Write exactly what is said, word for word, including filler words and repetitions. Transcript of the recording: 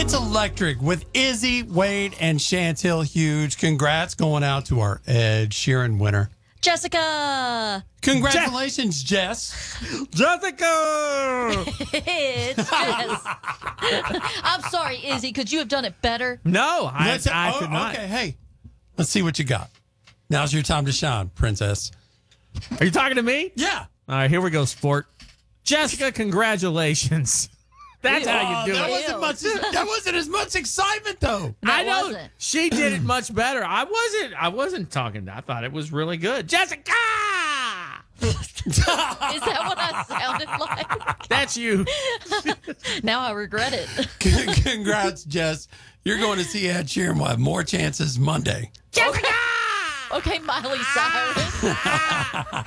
It's electric with Izzy, Wade, and Chantel Huge. Congrats going out to our Ed Sheeran winner. Jessica. Congratulations, Jess. Jessica! It's Jess. I'm sorry, Izzy. Could you have done it better? No, I, Let's- I oh, could not. Okay, hey, let's see what you got. Now's your time to shine, princess. Are you talking to me? Yeah. All right, here we go, sport. Jessica, congratulations. That's how you do that it. Wasn't much, that wasn't as much excitement, though. No, I it know wasn't. she did it much better. I wasn't. I wasn't talking. I thought it was really good. Jessica, Is that what I sounded like? that's you. Now I regret it. Congrats, Jess. You're going to see Ed Sheeran. We'll have more chances Monday. Jessica. Okay, Miley Cyrus.